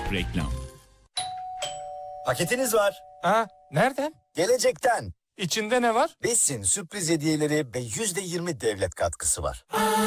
Reklam. Paketiniz var. Ha, nereden? Gelecekten. İçinde ne var? Besin, sürpriz hediyeleri ve %20 devlet katkısı var.